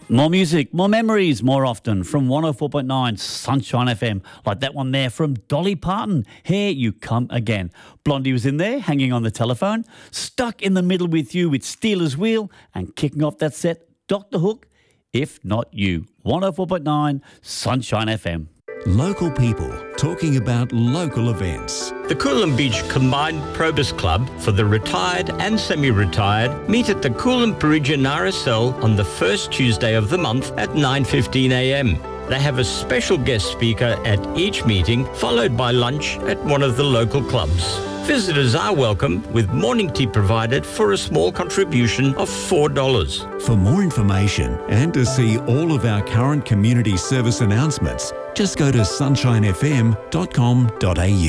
More music, more memories, more often from 104.9 Sunshine FM, like that one there from Dolly Parton. Here You Come Again. Blondie was in there, hanging on the telephone, stuck in the middle with you with Steelers Wheel, and kicking off that set, Dr. Hook, If Not You. 104.9 Sunshine FM. Local people talking about local events. The Coolum Beach Combined Probus Club for the retired and semi-retired meet at the Coolum Parisian RSL on the first Tuesday of the month at 9:15 a.m. They have a special guest speaker at each meeting, followed by lunch at one of the local clubs. Visitors are welcome, with morning tea provided for a small contribution of $4. For more information and to see all of our current community service announcements, just go to sunshinefm.com.au.